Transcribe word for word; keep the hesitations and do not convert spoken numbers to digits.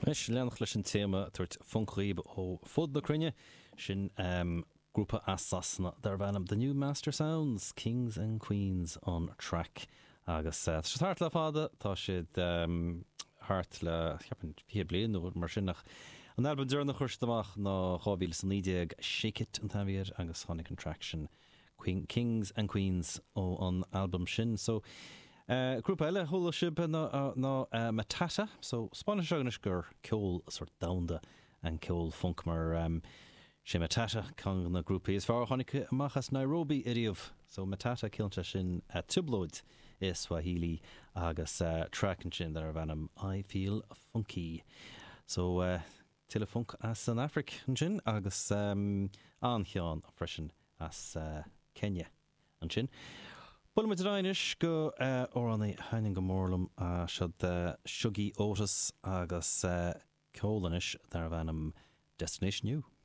Is leanach leis an téma tuairt funchríb ó fud na cruinne sin um, grúpa as sasna dar bhanam The New Master Sounds, Kings and Queens on track. Agus uh, tá thart le fada, tá siad um, hart le cheapan fi blian nó mar sin nach an album dúr na chuirsteach ná chábhíle san nídeag Shake It an taimhíar agus Honey Contraction Queen, Kings and Queens ó an album sin. So Uh, grúpa eile thula sibh ná uh, uh, Matata, so Spanish aganis gur ceol sort damda an ceol funk mar um, sé Matata can na grúpa is far tháinig amachchas Nairobi iríomh, so Matata cilnta sin uh, tublóid is Swahili agus uh, trackan sin dar bhanam I Feel Funky. So uh, tile funk as an Afric sin agus um, an chean freisin as uh, Kenya an sin. Bula mit rainis go uh, oránna hainin go mórlam a uh, siad uh, Shuggy Otis agus uh, ceolanis dar bhanam Destination U.